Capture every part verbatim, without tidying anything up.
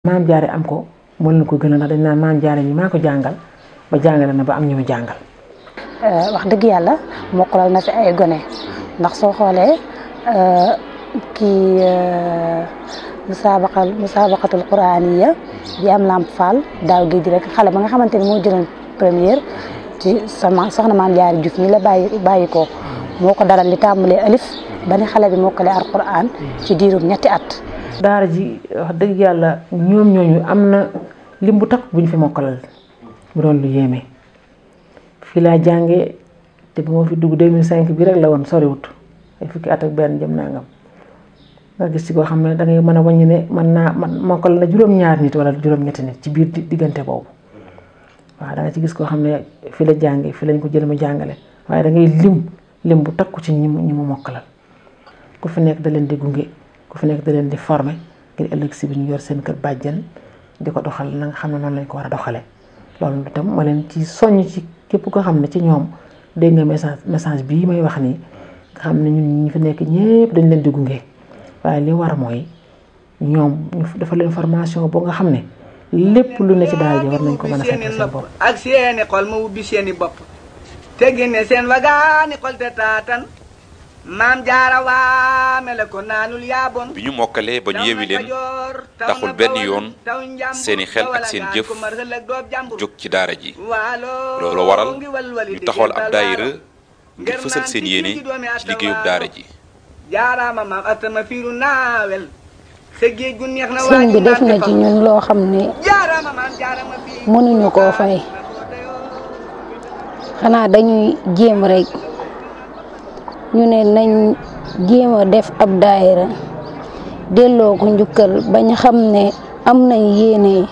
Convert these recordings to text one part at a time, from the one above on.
maam jaare am ko mën na ko gën a ndax dañ naan maam jaare mi maa ko jàngal ba jàngale na ba am ñu mu jàngal. wax dëgg yàlla mokkalal na fi ay gone ndax soo xoolee kii musaabaqal musaabaqatul quraaniya bi am Lamp Fall daaw géej rek xale ba nga xamante ni moo jëloon première ci sama soxna maam jaare Juuf mi la bàyyi bàyyi ko moo ko dalal li tàmbalee alif ba ni xale bi mokkale alquran ci diirum ñetti at. daara ji wax dëgg yàlla ñoom ñooñu am na lim bu tax buñ fi mokkalal mu doon lu yéeme fii laa jàngee te bu ma fi dugg deux mille cinq bi rek la woon soriwut ay fukki at ak benn jëm nangam nga gis ci koo xam ne da ngay mën a wàññi ne mën naa man mokkal na juróom-ñaar nit wala juróom-ñetti nit ci biir diggante boobu waaw da nga ci gis koo xam ne fi la jàngee fi lañ ko jël mu jàngale waaye da ngay lim lim bu takku ci ñi mu ñi mu mokkalal ku fi nekk da leen di gunge. ku fi nekk da leen di former ngir ëllëg si bi ñu yor seen kër bàjjan di ko doxal na nga xam ne noonu lañ ko war a doxalee loolu itam ma leen ci soññ ci képp ko xam ne ci ñoom dégg nga message message bii may wax nii nga xam ne ñun ñi fi nekk ñëpp dañ leen di gunge waaye li war mooy ñoom ñu dafa leen formation boo nga xam ne lépp lu ne ci daara ji war nañ ko mën a fekk seen bopp. ak seeni xol ma ubbi seeni bopp te génne seen wagaani xol te taatan maam jaara waa mele ko naanul yaabon bi ñu mokkalee ba ñu yewi leen taxul benn yoon seeni xel ak seen jëf jóg ci daara ji loolu waral ñu taxawal ab daayira ngir fësal seen yéene ci liggéeyub daara ji. jaaraama maam atama fiiru naawel sa géej gu neex na sëñ bi def na ci ñun loo xam ne mënuñu koo fay xanaa dañuy jéem rek. ñu ne nañ jéem a def ab daayira delloo ko njukkal bañ xam ne am nañ yéene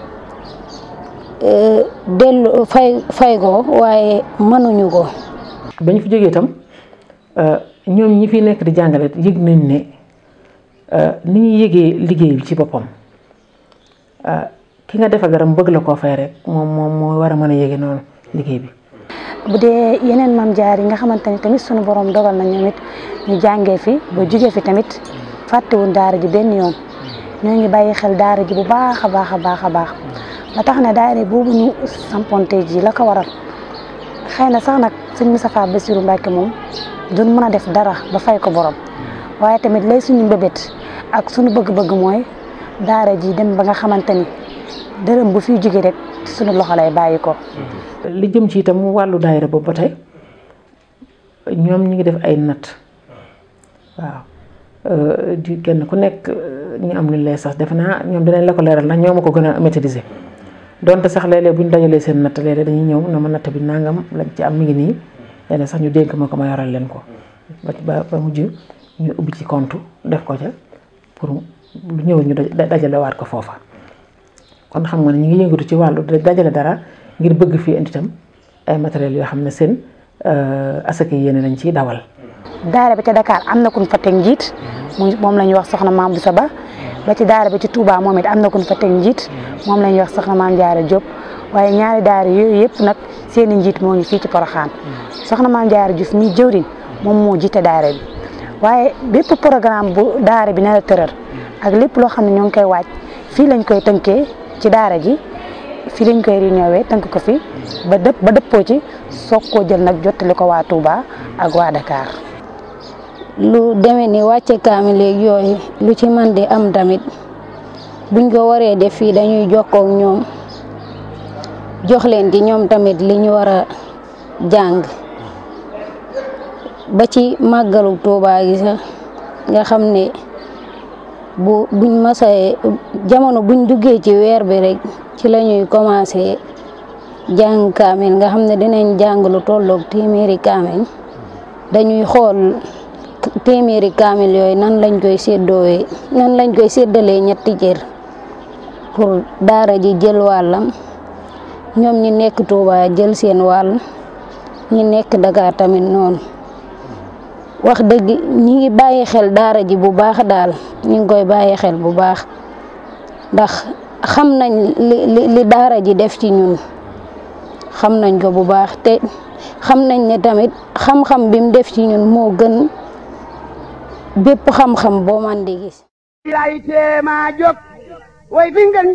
delloo fay fay ko waaye mënuñu ko. bañ fi jógee itam ñoom ñi fi nekk di jàngale yëg nañ ne ni ñuy yëgee liggéey bi ci boppam ki nga defa garam bëgg la koo fay rek moom moom moo war a mën a yëge noonu liggéey bi. bu dee yeneen maam jaar yi nga xamante ni tamit sunu borom dogal na ñoom it ñu jàngee fi ba jugee fi tamit fàttewuñ daara ji benn yoon ñoo ngi bàyyi xel daara ji bu baax a baax a baax a baax ba tax na daara boobu ñu samponte ji la ko waral xëy na sax nag sëñ Moustapha Bassirou Mbacké moom doon mën a def dara ba fay ko borom waaye tamit lay suñu mbébét ak suñu bëgg-bëgg mooy daara ji dem ba nga xamante ni dërëm bu fiy jógee rek suñu loxo lay bàyyi ko. li jëm ci itam wàllu daayira boobu ba tey ñoom ñu ngi def ay natt waaw di kenn ku nekk ñu am lu lay sax defe naa ñoom dinañ la ko leeral ndax ñoo ma ko gën a maîtriser donte sax léeg-léeg bu ñu dajalee seen natt léeg-léeg dañuy ñëw na ma natt bi nangam lañ ci am mi ngi nii léeg-léeg sax ñu dénk ma ko ma yoral leen ko ba ba mujj ñu ubbi ci compte def ko ca pour lu ñëw ñu dajalewaat ko foofa kon xam nga ne ñu ngi yëngatu ci wàllu dajale dara. ngir bëgg fii indi itam ay matériels yoo xam ne seen asaka yéene lañ ciy dawal. daara bi ca Dakar am na ku ñu fa teg njiit moom la ñuy wax soxna maam Boussa Ba ba ci daara bi ci Touba moom it am na ku ñu fa teg njiit moom la ñuy wax soxna maam Jaara Diop waaye ñaari daara yooyu yëpp nag seen i njiit moo ngi fii ci Porokhane soxna maam Jaara Diouf mi jëwriñ moom moo jiite daara bi waaye bépp programme bu daara bi nar a tëral ak lépp loo xam ne ñoo ngi koy waaj fii lañ koy tënkee ci daara ji. fii lañ koy réunion tënk ko fi ba dëpp ba dëppoo ci soog koo jël nag jottali ko waa Touba ak waa Dakar. lu demee ni wàcce kaamil léegi yooyu lu ci man di am tamit buñ ko waree def fii dañuy jokkoo ak ñoom jox leen ci ñoom tamit li ñu war a jàng ba ci màggalu Touba gi sax nga xam ne bu buñ masee jamono buñ duggee ci weer bi rek. ci la ñuy commencé jàng kaamil nga xam ne dinañ jàng lu tolloog téeméeri kaamil dañuy xool téeméeri kaamil yooyu nan lañ koy séddoowee nan lañ koy séddalee ñetti cër pour daara ji jël wàllam ñoom ñi nekk Touba jël seen wàll ñi nekk Dakar tamit noonu wax dëgg ñi ngi bàyyi xel daara ji bu baax daal ñi ngi koy bàyyi xel bu baax ndax xam nañ li li daara ji def ci ñun xam nañ ko bu baax te xam nañ ne tamit xam-xam bi mu def ci ñun moo gën bépp xam-xam boo man di gis. lay teema jóg way fi ngeen